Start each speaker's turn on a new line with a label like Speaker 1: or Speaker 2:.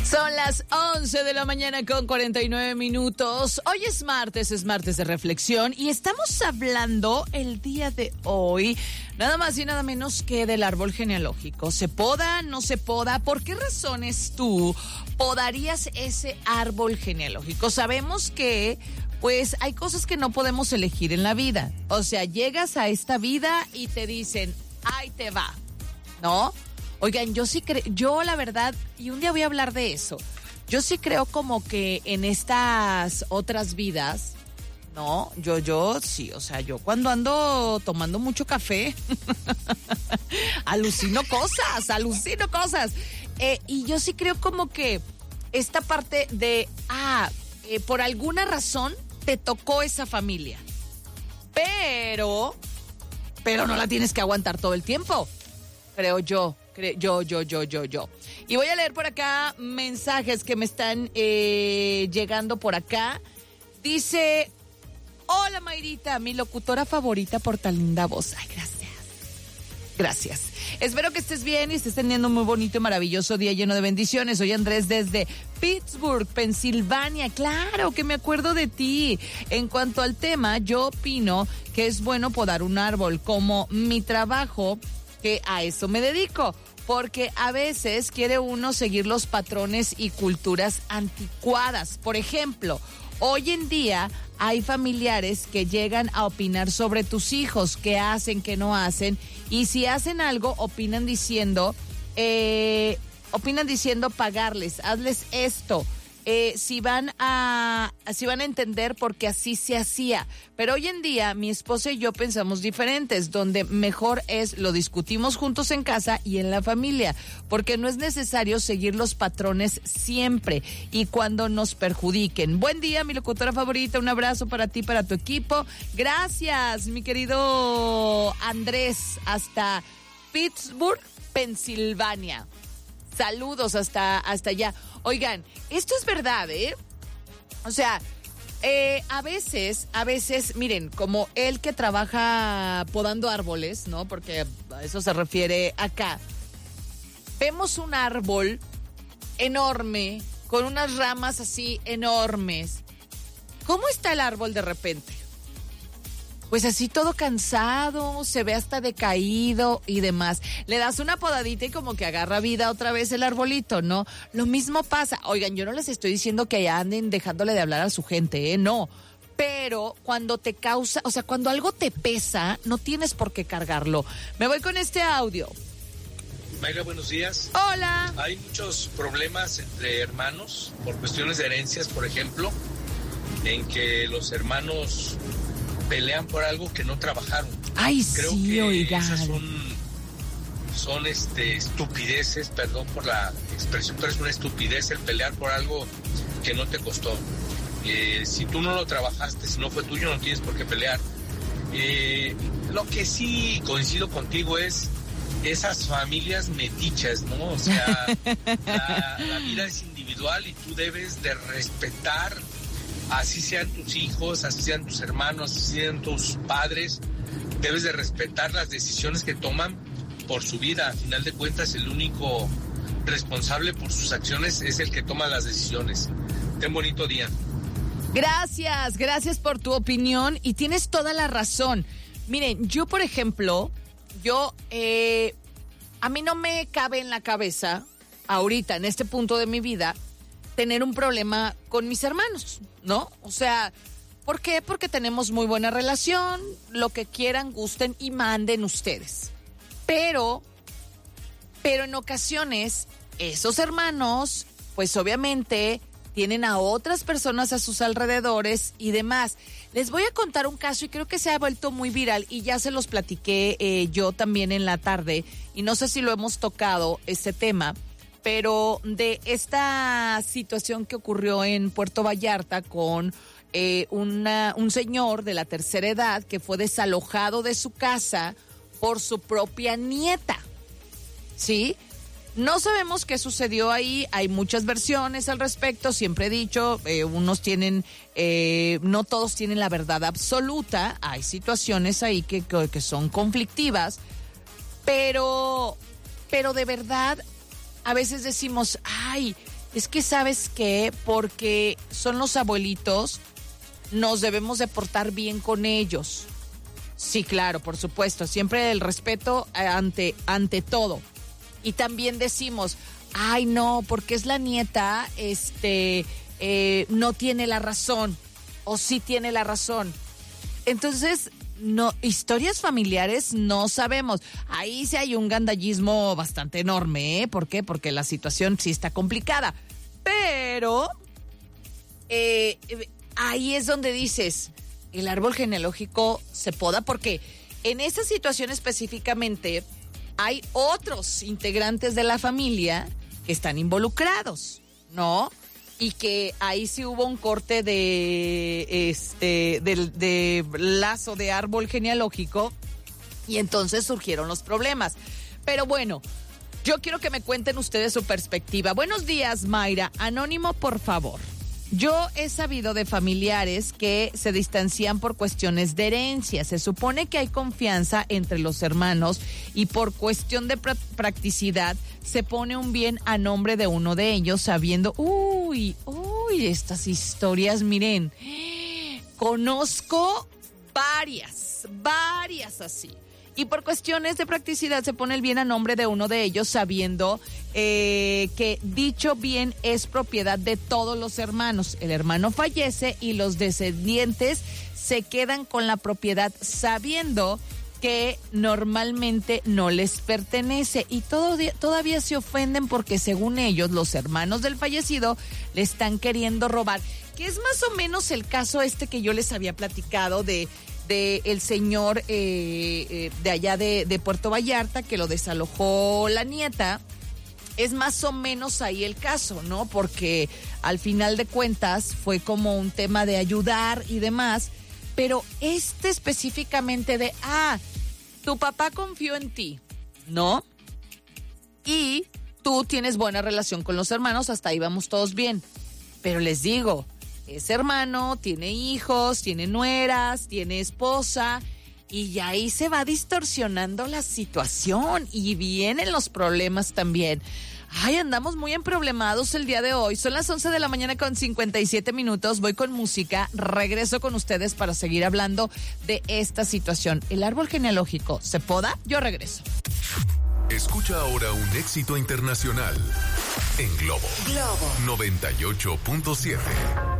Speaker 1: Son las 11 de la mañana con 49 minutos. Hoy es martes de reflexión y estamos hablando el día de hoy nada más y nada menos que del árbol genealógico. ¿Se poda? ¿No se poda? ¿Por qué razones tú podarías ese árbol genealógico? Sabemos que pues hay cosas que no podemos elegir en la vida. O sea, llegas a esta vida y te dicen, ahí te va, ¿no? Oigan, yo la verdad, y un día voy a hablar de eso, yo sí creo como que en estas otras vidas, ¿no? Yo sí, o sea, yo cuando ando tomando mucho café, alucino cosas. Y yo sí creo como que esta parte de, por alguna razón te tocó esa familia, pero no la tienes que aguantar todo el tiempo, creo yo. Y voy a leer por acá mensajes que me están llegando por acá. Dice, hola Mayrita, mi locutora favorita por tan linda voz. Ay, gracias. Espero que estés bien y estés teniendo un muy bonito y maravilloso día lleno de bendiciones. Soy Andrés desde Pittsburgh, Pensilvania. Claro que me acuerdo de ti. En cuanto al tema, yo opino que es bueno podar un árbol como mi trabajo, que a eso me dedico, porque a veces quiere uno seguir los patrones y culturas anticuadas. Por ejemplo, hoy en día hay familiares que llegan a opinar sobre tus hijos, qué hacen, qué no hacen, y si hacen algo, opinan diciendo pagarles, hazles esto. Si van a entender porque así se hacía. Pero hoy en día mi esposa y yo pensamos diferentes, donde mejor es lo discutimos juntos en casa y en la familia, porque no es necesario seguir los patrones siempre y cuando nos perjudiquen. Buen día, mi locutora favorita, un abrazo para ti, para tu equipo. Gracias, mi querido Andrés, hasta Pittsburgh, Pensilvania. Saludos hasta allá. Oigan, esto es verdad, ¿eh? O sea, a veces, miren, como el que trabaja podando árboles, ¿no? Porque a eso se refiere acá. Vemos un árbol enorme, con unas ramas así enormes. ¿Cómo está el árbol de repente? Pues así todo cansado, se ve hasta decaído y demás. Le das una podadita y como que agarra vida otra vez el arbolito, ¿no? Lo mismo pasa. Oigan, yo no les estoy diciendo que anden dejándole de hablar a su gente, no. Pero cuando te causa, o sea, cuando algo te pesa, no tienes por qué cargarlo. Me voy con este audio.
Speaker 2: Mayra, buenos días.
Speaker 1: Hola.
Speaker 2: Hay muchos problemas entre hermanos por cuestiones de herencias, por ejemplo, en que los hermanos pelean por algo que no trabajaron.
Speaker 1: Ay,
Speaker 2: creo
Speaker 1: sí,
Speaker 2: que
Speaker 1: oigan.
Speaker 2: Esas son estupideces, perdón por la expresión, pero es una estupidez el pelear por algo que no te costó. Si tú no lo trabajaste, si no fue tuyo, no tienes por qué pelear. Lo que sí coincido contigo es esas familias metichas, ¿no? O sea, la vida es individual y tú debes de respetar, así sean tus hijos, así sean tus hermanos, así sean tus padres, debes de respetar las decisiones que toman por su vida. A final de cuentas, el único responsable por sus acciones es el que toma las decisiones. Ten bonito día.
Speaker 1: Gracias por tu opinión y tienes toda la razón. Miren, yo por ejemplo, a mí no me cabe en la cabeza ahorita, en este punto de mi vida, tener un problema con mis hermanos, ¿no? O sea, ¿por qué? Porque tenemos muy buena relación, lo que quieran, gusten y manden ustedes. Pero en ocasiones, esos hermanos, pues obviamente tienen a otras personas a sus alrededores y demás. Les voy a contar un caso y creo que se ha vuelto muy viral y ya se los platiqué yo también en la tarde y no sé si lo hemos tocado este tema, pero de esta situación que ocurrió en Puerto Vallarta con un señor de la tercera edad que fue desalojado de su casa por su propia nieta, ¿sí? No sabemos qué sucedió ahí, hay muchas versiones al respecto, siempre he dicho, no todos tienen la verdad absoluta, hay situaciones ahí que son conflictivas, pero de verdad, a veces decimos, ay, Es que ¿sabes qué? Porque son los abuelitos, nos debemos de portar bien con ellos. Sí, claro, por supuesto, siempre el respeto ante todo. Y también decimos, ay no, porque es la nieta, no tiene la razón, o sí tiene la razón. Entonces, no, historias familiares no sabemos. Ahí sí hay un gandallismo bastante enorme, ¿eh? ¿Por qué? Porque la situación sí está complicada. Pero ahí es donde dices, el árbol genealógico se poda, porque en esa situación específicamente hay otros integrantes de la familia que están involucrados, ¿no? Y que ahí sí hubo un corte de lazo de árbol genealógico y entonces surgieron los problemas. Pero bueno, yo quiero que me cuenten ustedes su perspectiva. Buenos días, Mayra. Anónimo, por favor. Yo he sabido de familiares que se distancian por cuestiones de herencia. Se supone que hay confianza entre los hermanos y por cuestión de practicidad se pone un bien a nombre de uno de ellos sabiendo, estas historias, miren, conozco varias así. Y por cuestiones de practicidad se pone el bien a nombre de uno de ellos sabiendo que dicho bien es propiedad de todos los hermanos. El hermano fallece y los descendientes se quedan con la propiedad sabiendo que normalmente no les pertenece y todavía se ofenden porque según ellos los hermanos del fallecido le están queriendo robar. Que es más o menos el caso que yo les había platicado de el señor de allá de Puerto Vallarta, que lo desalojó la nieta. Es más o menos ahí el caso, ¿no? Porque al final de cuentas fue como un tema de ayudar y demás, pero específicamente de, tu papá confió en ti, ¿no? Y tú tienes buena relación con los hermanos, hasta ahí vamos todos bien. Pero les digo, ese hermano tiene hijos, tiene nueras, tiene esposa, y ahí se va distorsionando la situación y vienen los problemas también. Ay, andamos muy emproblemados el día de hoy. Son las 11 de la mañana con 57 minutos. Voy con música. Regreso con ustedes para seguir hablando de esta situación. ¿El árbol genealógico se poda? Yo regreso.
Speaker 3: Escucha ahora un éxito internacional en Globo 98.7.